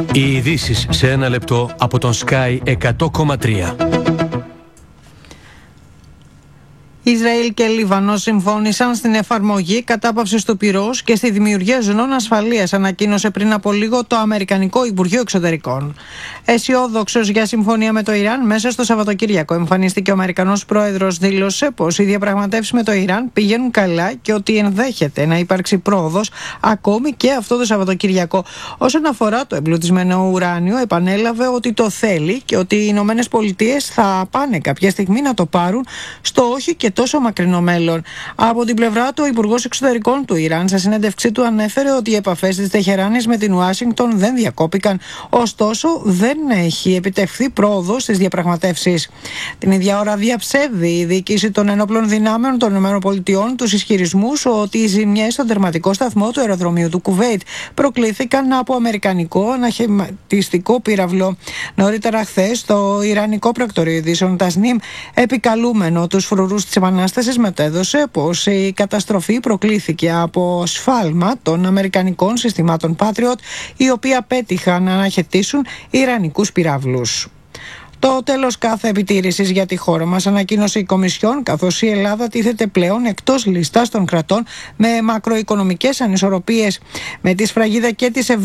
Οι ειδήσεις σε ένα λεπτό από τον Sky 100,3. Ισραήλ και Λίβανος συμφώνησαν στην εφαρμογή κατάπαυσης του πυρός και στη δημιουργία ζωνών ασφαλείας, ανακοίνωσε πριν από λίγο το Αμερικανικό Υπουργείο Εξωτερικών. Αισιόδοξος για συμφωνία με το Ιράν, μέσα στο Σαββατοκύριακο εμφανίστηκε ο Αμερικανός πρόεδρος, δήλωσε πως οι διαπραγματεύσεις με το Ιράν πηγαίνουν καλά και ότι ενδέχεται να υπάρξει πρόοδος ακόμη και αυτό το Σαββατοκύριακο. Όσον αφορά το εμπλουτισμένο ουράνιο, επανέλαβε ότι το θέλει και ότι οι Ηνωμένες Πολιτείες θα πάνε κάποια στιγμή να το πάρουν στο όχι και τόσο μακρινό μέλλον. Από την πλευρά του, ο Υπουργός Εξωτερικών του Ιράν, σε συνέντευξή του, ανέφερε ότι οι επαφές της Τεχεράνης με την Ουάσιγκτον δεν διακόπηκαν. Ωστόσο, δεν έχει επιτευχθεί πρόοδος στις διαπραγματεύσεις. Την ίδια ώρα, διαψεύδει η διοίκηση των ενόπλων δυνάμεων των ΗΠΑ τους ισχυρισμούς ότι οι ζημιές στον τερματικό σταθμό του αεροδρομίου του Κουβέιτ προκλήθηκαν από αμερικανικό αναχαιματιστικό πύραυλο. Νωρίτερα χθες, το Ιρανικό Πρακτορείο Ειδήσεων Τασνίμ, επικαλούμενο τους φρουρούς της Επανάστασης, μετέδωσε πως η καταστροφή προκλήθηκε από σφάλμα των αμερικανικών συστημάτων Patriot, οι οποίοι απέτυχαν να αναχαιτήσουν ιρανικούς πυράβλους. Το τέλος κάθε επιτήρησης για τη χώρα μας, ανακοίνωσε η Κομισιόν, καθώς η Ελλάδα τίθεται πλέον εκτός λίστας των κρατών με μακροοικονομικές ανισορροπίες. Με τη σφραγίδα και της